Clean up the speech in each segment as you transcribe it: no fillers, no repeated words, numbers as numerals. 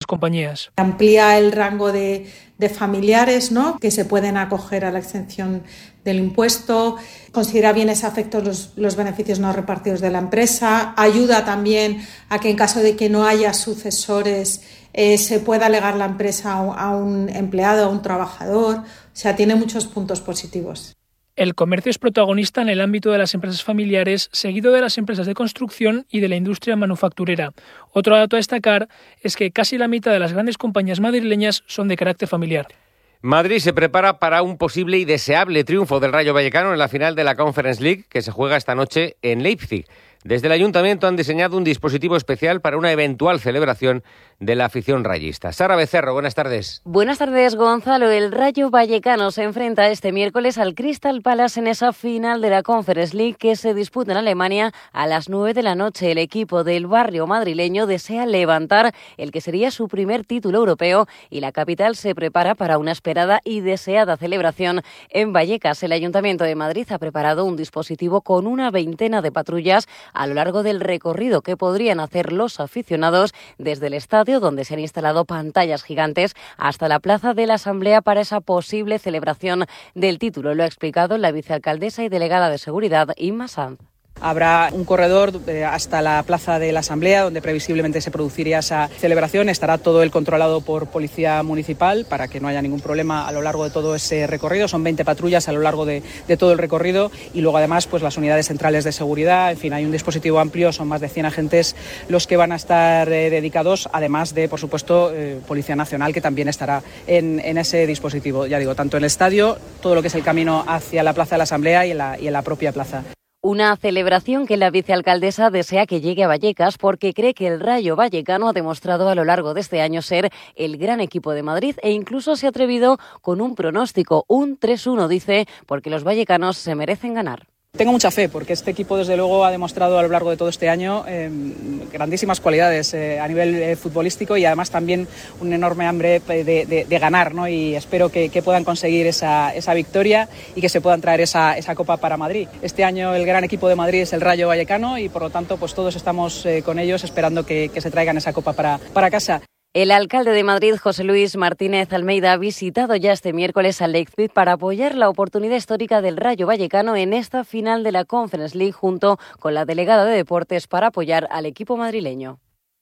compañías. Amplía el rango de familiares, ¿no?, que se pueden acoger a la exención del impuesto, considera bienes afectos los beneficios no repartidos de la empresa, ayuda también a que en caso de que no haya sucesores se pueda legar la empresa a un empleado, a un trabajador. O sea, tiene muchos puntos positivos. El comercio es protagonista en el ámbito de las empresas familiares, seguido de las empresas de construcción y de la industria manufacturera. Otro dato a destacar es que casi la mitad de las grandes compañías madrileñas son de carácter familiar. Madrid se prepara para un posible y deseable triunfo del Rayo Vallecano en la final de la Conference League, que se juega esta noche en Leipzig. Desde el Ayuntamiento han diseñado un dispositivo especial para una eventual celebración de la afición rayista. Sara Becerro, buenas tardes. Buenas tardes, Gonzalo. El Rayo Vallecano se enfrenta este miércoles al Crystal Palace en esa final de la Conference League que se disputa en Alemania a las 9 de la noche. El equipo del barrio madrileño desea levantar el que sería su primer título europeo y la capital se prepara para una esperada y deseada celebración en Vallecas. El Ayuntamiento de Madrid ha preparado un dispositivo con una veintena de patrullas a lo largo del recorrido que podrían hacer los aficionados desde el estadio, donde se han instalado pantallas gigantes, hasta la plaza de la Asamblea para esa posible celebración del título. Lo ha explicado la vicealcaldesa y delegada de Seguridad, Inma Sanz. Habrá un corredor hasta la plaza de la Asamblea, donde previsiblemente se produciría esa celebración. Estará todo el controlado por Policía Municipal para que no haya ningún problema a lo largo de todo ese recorrido. Son 20 patrullas a lo largo de todo el recorrido y luego además pues las unidades centrales de seguridad. En fin, hay un dispositivo amplio, son más de 100 agentes los que van a estar dedicados, además de, por supuesto, Policía Nacional, que también estará en ese dispositivo. Ya digo, tanto en el estadio, todo lo que es el camino hacia la plaza de la Asamblea y en la propia plaza. Una celebración que la vicealcaldesa desea que llegue a Vallecas porque cree que el Rayo Vallecano ha demostrado a lo largo de este año ser el gran equipo de Madrid e incluso se ha atrevido con un pronóstico, un 3-1, dice, porque los vallecanos se merecen ganar. Tengo mucha fe porque este equipo desde luego ha demostrado a lo largo de todo este año grandísimas cualidades a nivel futbolístico y además también un enorme hambre de ganar, ¿no? Y espero que puedan conseguir esa victoria y que se puedan traer esa copa para Madrid. Este año el gran equipo de Madrid es el Rayo Vallecano y por lo tanto pues todos estamos con ellos esperando que se traigan esa copa para casa. El alcalde de Madrid, José Luis Martínez Almeida, ha visitado ya este miércoles a Leipzig para apoyar la oportunidad histórica del Rayo Vallecano en esta final de la Conference League junto con la delegada de Deportes para apoyar al equipo madrileño.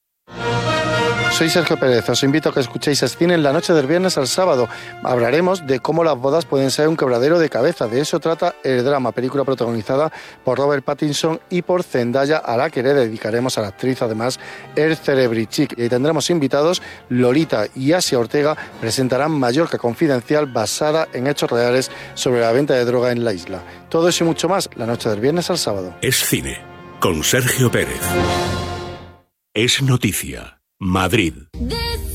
Soy Sergio Pérez, os invito a que escuchéis Cine en la noche del viernes al sábado. Hablaremos de cómo las bodas pueden ser un quebradero de cabeza. De eso trata El drama, película protagonizada por Robert Pattinson y por Zendaya, a la que le dedicaremos a la actriz además El Celebrity. Y tendremos invitados. Lolita y Asia Ortega presentarán Mallorca Confidencial, basada en hechos reales sobre la venta de droga en la isla. Todo eso y mucho más la noche del viernes al sábado. Es Cine, con Sergio Pérez. Es noticia. Madrid.